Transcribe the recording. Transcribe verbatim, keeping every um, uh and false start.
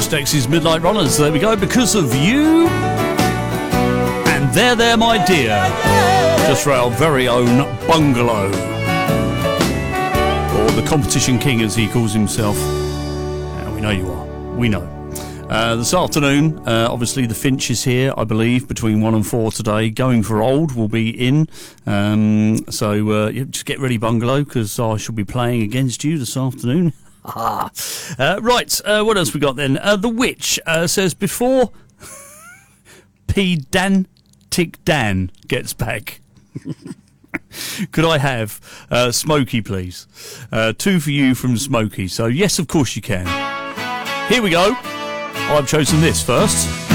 Stex's Midnight Runners. There we go. Because of you. And There There My Dear. Just for our very own Bungalow. Or the Competition King as he calls himself. And we know you are. We know. Uh, this afternoon, uh, obviously the Finch is here, I believe, between one and four today. Going for Old will be in. Um, so uh, yeah, just get ready, Bungalow, because I shall be playing against you this afternoon. uh, right, uh, what else we got then? Uh, the Witch uh, says, before Pedantic Dan gets back, could I have uh, Smokey, please? Uh, two for you from Smokey. So, yes, of course you can. Here we go. I've chosen this first.